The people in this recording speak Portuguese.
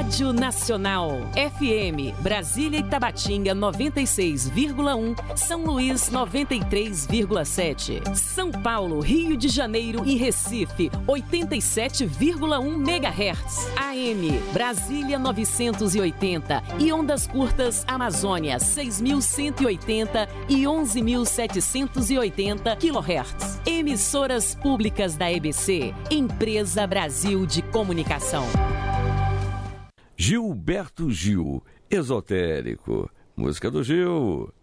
Rádio Nacional. FM, Brasília e Tabatinga 96,1, São Luís 93,7. São Paulo, Rio de Janeiro e Recife 87,1 MHz. AM, Brasília 980 e ondas curtas Amazônia 6.180 e 11.780 kHz. Emissoras públicas da EBC, Empresa Brasil de Comunicação. Gilberto Gil, Esotérico. Música do Gil.